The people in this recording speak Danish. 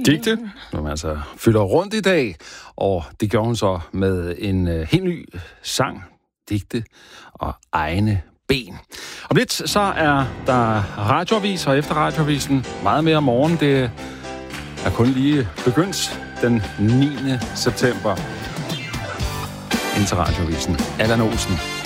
Digte, som altså fylder rundt i dag, og det gjorde hun så med en helt ny sang, Digte og egne ben. Om lidt så er der radioavis, og efter radioavisen meget mere om morgenen. Det er kun lige begyndt den 9. september. Indtil radioavisen. Allan Olsen.